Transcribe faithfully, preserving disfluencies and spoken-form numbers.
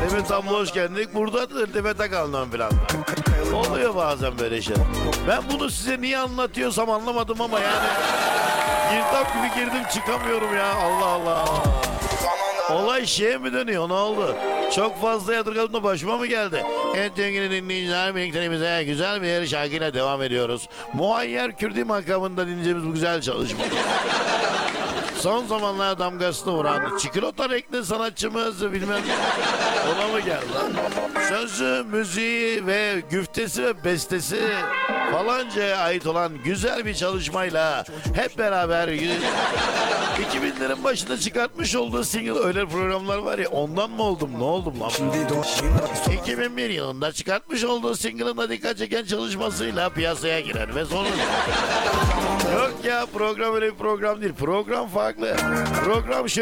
Demin tablo hoş geldik. Burada da Demet Akalın'dan filan. Oluyor bazen böyle şeyler. Ben bunu size niye anlatıyorsam anlamadım ama yani girdap gibi girdim çıkamıyorum ya. Allah Allah. Olay şeye mi dönüyor? Ne oldu? Çok fazla yadırgadım da başıma mı geldi? Evet sevgili dinleyiciler, birliklerimize güzel bir şarkıyla devam ediyoruz. Muayyer Kürdi makamında dinleyeceğimiz bu güzel çalışma. Son zamanlarda damgasını vuran çikolata renkli sanatçımız bilmem ona mı geldi? Sözü, müziği ve güftesi ve bestesi falancaya ait olan güzel bir çalışmayla hep beraber iki binlerin başında çıkartmış olduğu single öyle programlar var ya, ondan mı oldum ne oldum lan? iki bin bir yılında çıkartmış olduğu single'ın dikkat çeken çalışmasıyla piyasaya giren ve sonra yok ya, program öyle bir program değil, program farklı, program şey